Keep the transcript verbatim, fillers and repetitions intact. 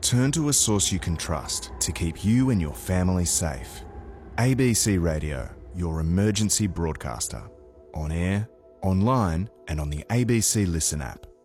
Turn to a source you can trust to keep you and your family safe. A B C Radio, your emergency broadcaster. On air, online and on the A B C Listen app.